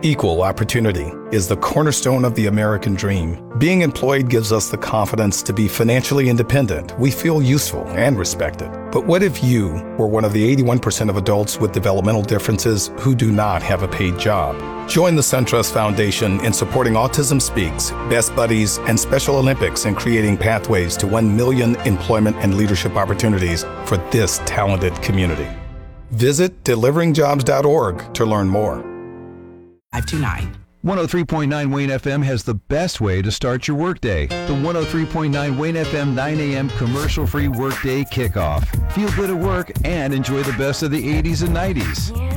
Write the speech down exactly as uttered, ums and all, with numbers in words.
Equal opportunity is the cornerstone of the American dream. Being employed gives us the confidence to be financially independent. We feel useful and respected. But what if you were one of the eighty-one percent of adults with developmental differences who do not have a paid job? Join the SunTrust Foundation in supporting Autism Speaks, Best Buddies, and Special Olympics in creating pathways to one million employment and leadership opportunities for this talented community. Visit delivering jobs dot org to learn more. five two nine. one oh three point nine Wayne F M has the best way to start your workday. The one oh three point nine Wayne F M nine a.m. commercial-free workday kickoff. Feel good at work and enjoy the best of the eighties and nineties.